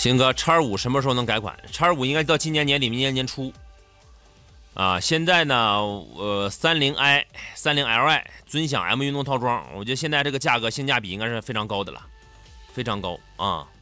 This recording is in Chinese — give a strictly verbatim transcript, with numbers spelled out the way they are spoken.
鑫哥，叉五什么时候能改款？叉五应该到今年年底、明年年初。啊，现在呢，呃，三零 i、三零 L I 尊享 M 运动套装，我觉得现在这个价格性价比应该是非常高的了，非常高啊。